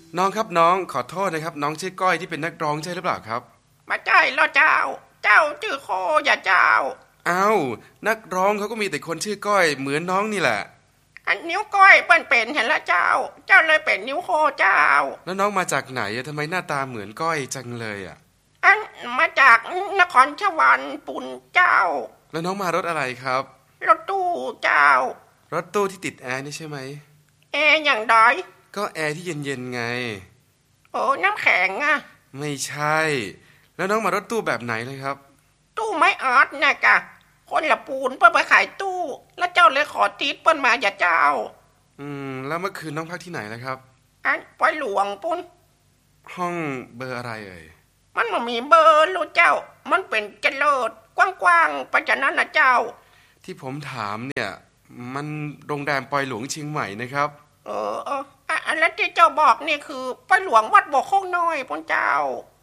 น้องครับน้องขอโทษนะครับน้องชื่อก้อยที่เป็นนักร้องใช่หรือเปล่าครับมาใจแล้วเจ้าชื่อโคอย่าเจ้าอ้าวนักร้องเขาก็มีแต่คนชื่อก้อยเหมือนน้องนี่แหละอันนิ้วก้อยเปิ้นเป็นเห็นละเจ้าเลยเป็นนิ้วโคเจ้าแล้วน้องมาจากไหนอะทำไมหน้าตาเหมือนก้อยจังเลยอะอันมาจากนครสวรรค์ปุ่นเจ้าแล้วน้องมารถอะไรครับรถตู้เจ้ารถตู้ที่ติดแอร์นี่ใช่ไหมอย่างดอยก็แอร์ที่เย็นๆไงโอ้น้ำแข็งอะไม่ใช่แล้วน้องมารถตู้แบบไหนเลยครับตู้ไม้ออดนะกะคนละปูนเปิ้นไปขายตู้แล้วเจ้าเลยขอติดเปิ้นมาอย่าเจ้าแล้วเมื่อคืนน้องพักที่ไหนแล้วครับอันปอยหลวงปุ้นห้องเบอร์อะไรเอ่ยมันบ่มีเบอร์รู้เจ้ามันเป็นเจริญกว้างๆไปจากนั้นนะเจ้าที่ผมถามเนี่ยมันโรงแรมปอยหลวงเชียงใหม่นะครับเออแล้วที่เจ้าบอกนี่คือปอยหลวงวัดบ่อโคกน้อยปุ้นเจ้า